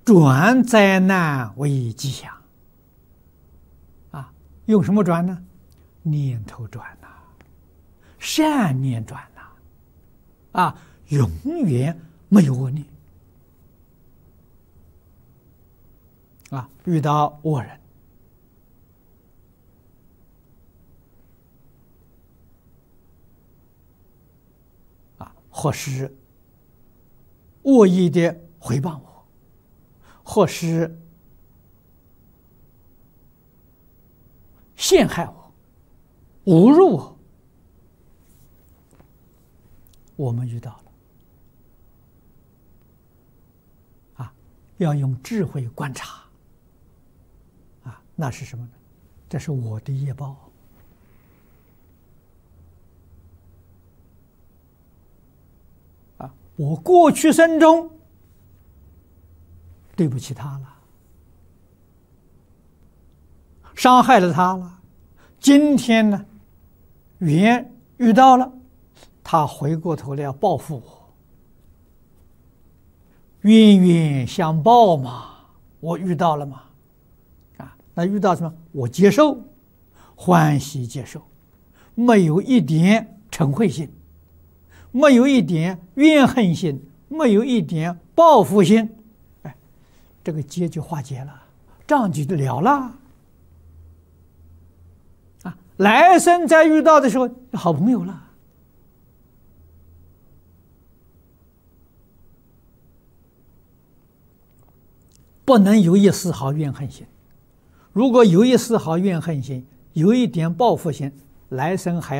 转灾难为吉祥。用什么转呢？念头转呐，善念转呐，永远没有恶念。遇到恶人，或是恶意的回谤我，或是陷害我、侮辱我，我们遇到了，要用智慧观察，那是什么呢？这是我的业报。我过去生中对不起他了，伤害了他了，今天呢，缘遇到了，他回过头来要报复我，冤冤相报嘛，我遇到了嘛，那遇到什么？我接受，欢喜接受，没有一点嗔恚心，没有一点怨恨心，没有一点报复心，这个结就化解了，账就了了。来生再遇到的时候，好朋友了。不能有一丝毫怨恨心，如果有一丝毫怨恨心，有一点报复心，来生还